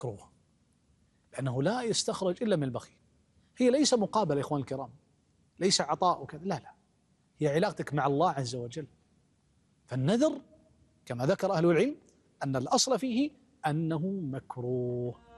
مكروه، لأنه لا يستخرج إلا من البخيل. هي ليس مقابل يا إخوان الكرام، ليس عطاء وكذا، لا لا، هي علاقتك مع الله عز وجل. فالنذر كما ذكر أهل العلم أن الأصل فيه أنه مكروه.